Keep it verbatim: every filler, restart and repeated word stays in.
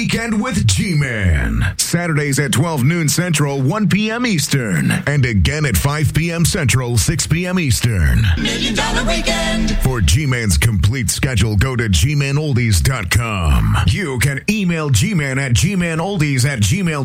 Weekend with G-Man. Saturdays at twelve noon Central, one p.m. Eastern. And again at five p.m. Central, six p.m. Eastern. Million Dollar Weekend. For G-Man's complete schedule, go to G Man Oldies dot com. You can email G-Man at G Man Oldies at gmail